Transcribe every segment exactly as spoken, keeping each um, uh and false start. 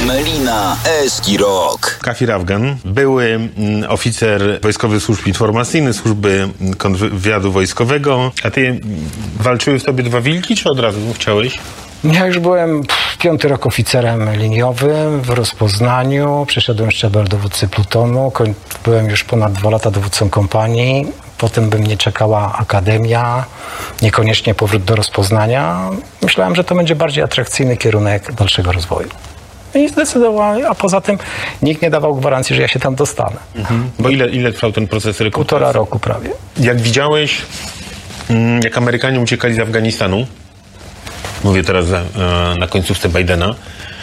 Melina Eski Rock. Kafir Afgan, były oficer Wojskowych Służb Informacyjnych, Służby Kontrwywiadu Wojskowego. A ty walczyły w tobie dwa wilki, czy od razu chciałeś? Ja już byłem piąty rok oficerem liniowym w rozpoznaniu. Przeszedłem szczebel dowódcy plutonu. Byłem już ponad dwa lata dowódcą kompanii. Potem by mnie czekała akademia, niekoniecznie powrót do rozpoznania. Myślałem, że to będzie bardziej atrakcyjny kierunek dalszego rozwoju. I zdecydowałem, a poza tym nikt nie dawał gwarancji, że ja się tam dostanę. Mhm. Bo ile, ile trwał ten proces rekrutacji? Półtora roku prawie. Jak widziałeś, jak Amerykanie uciekali z Afganistanu, mówię teraz na końcówce Bidena,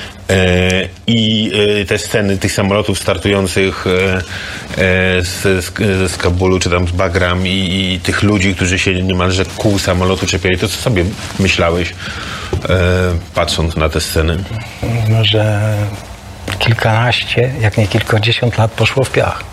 i te sceny tych samolotów startujących z, z, z Kabulu, czy tam z Bagram, i, i tych ludzi, którzy się niemalże kół samolotu czepiali, to co sobie myślałeś, patrząc na te sceny? No, że kilkanaście, jak nie kilkadziesiąt lat poszło w piach.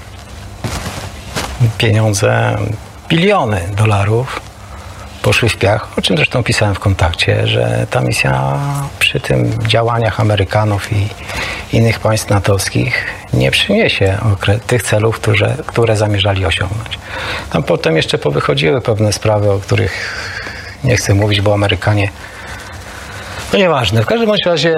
Pieniądze, biliony dolarów poszły w piach, o czym zresztą pisałem w Kontakcie, że ta misja przy tym działaniach Amerykanów i innych państw natowskich nie przyniesie tych celów, które, które zamierzali osiągnąć. Tam potem jeszcze powychodziły pewne sprawy, o których nie chcę mówić, bo Amerykanie... No nieważne. W każdym bądź razie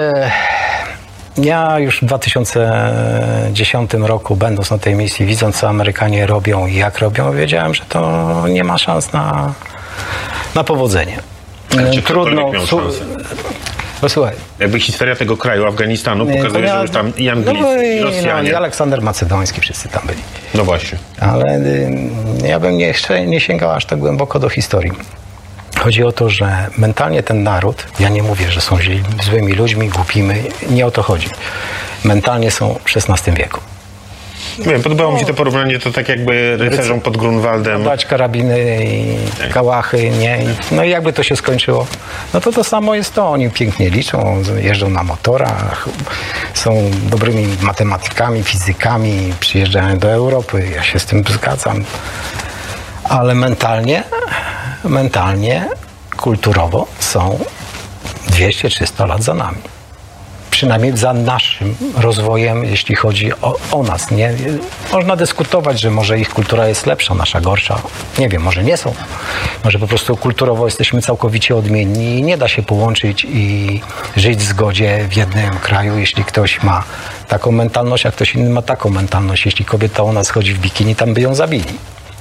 ja już w dwa tysiące dziesiątym roku, będąc na tej misji, widząc, co Amerykanie robią i jak robią, wiedziałem, że to nie ma szans na... na powodzenie. Czy trudno. Miał szansę? No słuchaj. Jakby historia tego kraju, Afganistanu, pokazuje, ja, że już tam i Anglicy, no, i Rosjanie. No, i Aleksander Macedoński, wszyscy tam byli. No właśnie. Ale y, ja bym nie, jeszcze nie sięgał aż tak głęboko do historii. Chodzi o to, że mentalnie ten naród, ja nie mówię, że są źli, złymi ludźmi, głupimi, nie o to chodzi. Mentalnie są w szesnastym wieku. Wiem, podobało mi się to porównanie, to tak jakby rycerzom pod Grunwaldem. Dać karabiny i kałachy, nie? I, no i jakby to się skończyło, no to to samo jest to. Oni pięknie liczą, jeżdżą na motorach, są dobrymi matematykami, fizykami, przyjeżdżają do Europy, ja się z tym zgadzam. Ale mentalnie, mentalnie, kulturowo są dwieście trzysta lat za nami. Przynajmniej za naszym rozwojem, jeśli chodzi o, o nas. Nie? Można dyskutować, że może ich kultura jest lepsza, nasza gorsza. Nie wiem, może nie są. Może po prostu kulturowo jesteśmy całkowicie odmienni i nie da się połączyć i żyć w zgodzie w jednym kraju, jeśli ktoś ma taką mentalność, a ktoś inny ma taką mentalność. Jeśli kobieta u nas chodzi w bikini, tam by ją zabili.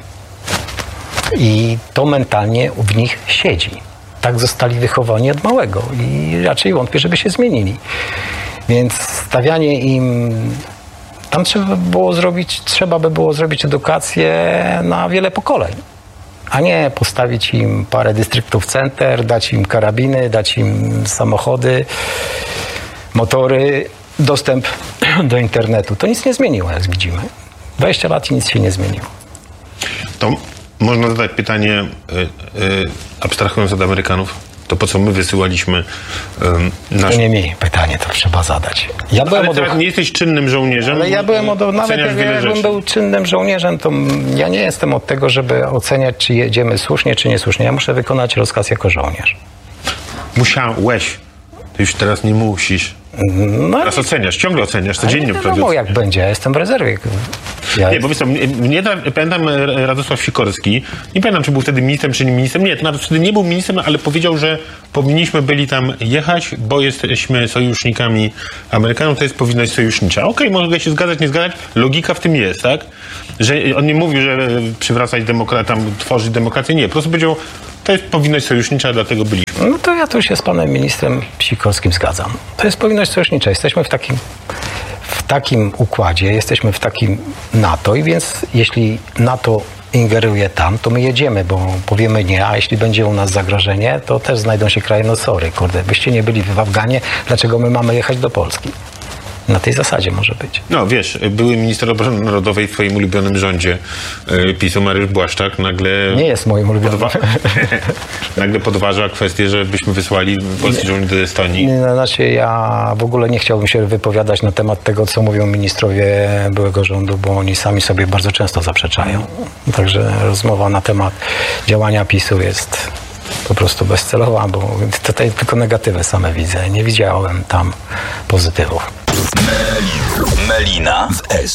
I to mentalnie w nich siedzi. Tak zostali wychowani od małego i raczej wątpię, żeby się zmienili. Więc stawianie im... Tam trzeba by było zrobić, trzeba by było zrobić edukację na wiele pokoleń, a nie postawić im parę dystryktów center, dać im karabiny, dać im samochody, motory, dostęp do internetu. To nic nie zmieniło, jak widzimy. dwadzieścia lat i nic się nie zmieniło. To można zadać pytanie, y, y, abstrahując od Amerykanów, to po co my wysyłaliśmy y, nasz... To nie mi pytanie, to trzeba zadać. Ja byłem ale od... nie jesteś czynnym żołnierzem. Ale ja byłem od... Nawet jak jakbym był czynnym żołnierzem, to ja nie jestem od tego, żeby oceniać, czy jedziemy słusznie, czy niesłusznie. Ja muszę wykonać rozkaz jako żołnierz. Musiałeś. Ty już teraz nie musisz. No teraz i... oceniasz, ciągle oceniasz, codziennie. No bo jak będzie, ja jestem w rezerwie. Ja nie, bo wiesz co, mnie, pamiętam Radosław Sikorski, nie pamiętam, czy był wtedy ministrem, czy nie ministrem, nie, to nawet wtedy nie był ministrem, ale powiedział, że powinniśmy byli tam jechać, bo jesteśmy sojusznikami Amerykanów, to jest powinność sojusznicza. Okej, okay, mogę się zgadzać, nie zgadzać, logika w tym jest, tak? Że on nie mówił, że przywracać demokratom, tworzyć demokrację, nie, po prostu powiedział, to jest powinność sojusznicza, dlatego byliśmy. No to ja tu się z panem ministrem Sikorskim zgadzam. To jest powinność sojusznicza. Jesteśmy w takim, w takim układzie, jesteśmy w takim NATO i więc jeśli NATO ingeruje tam, to my jedziemy, bo powiemy nie, a jeśli będzie u nas zagrożenie, to też znajdą się kraje, no sorry, kurde, byście nie byli w Afganie, dlaczego my mamy jechać do Polski? Na tej zasadzie może być. No wiesz, były minister obrony narodowej w twoim ulubionym rządzie yy, PiS-u Mariusz Błaszczak nagle... Nie jest moim ulubionym. Podwa... nagle podważa kwestię, żebyśmy wysłali polskich żołnierzy do Estonii. Nie, znaczy ja w ogóle nie chciałbym się wypowiadać na temat tego, co mówią ministrowie byłego rządu, bo oni sami sobie bardzo często zaprzeczają. Także rozmowa na temat działania PiS-u jest po prostu bezcelowa, bo tutaj tylko negatywy same widzę. Nie widziałem tam pozytywów. Melina w S.